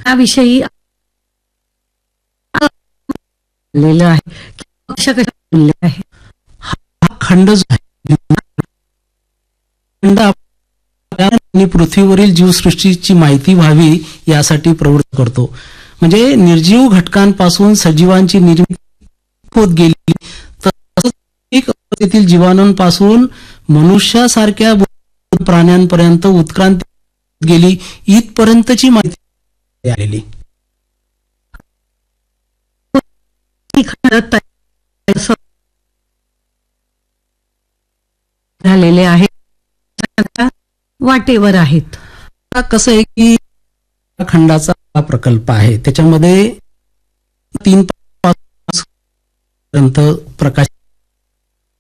त्याविषयी आहे कशा आहे हा खंड जो आहे खंड आणि पृथ्वीवरील जीवसृष्टीची माहिती व्हावी यासाठी प्रवृत्त करतो. म्हणजे निर्जीव घटकांपासून सजीवांची निर्मिती होत गेली तसंच तेथील जीवाणूंपासून मनुष्यासारख्या प्राण्यांपर्यंत उत्क्रांती गेली इथपर्यंतची माहिती आलेली. झालेले आहेत वाटेवर आहेत. कसं आहे की खंडाचा प्रकल्प आहे त्याच्यामध्ये 3 पर्यंत प्रकाश